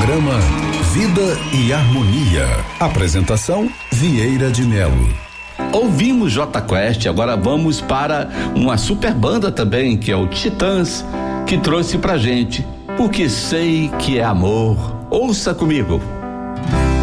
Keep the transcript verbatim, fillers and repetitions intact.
Programa Vida e Harmonia. Apresentação Vieira de Melo. Ouvimos Jota Quest, agora vamos para uma super banda também, que é o Titãs, que trouxe pra gente Porque Sei Que É Amor. Ouça comigo.